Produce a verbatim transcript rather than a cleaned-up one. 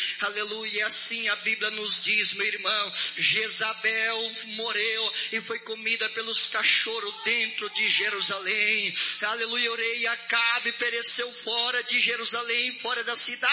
aleluia, assim a Bíblia nos diz, meu irmão, Jezabel morreu e foi comida pelos cachorros dentro de Jerusalém, aleluia, orei, Acabe pereceu fora de Jerusalém, fora da cidade,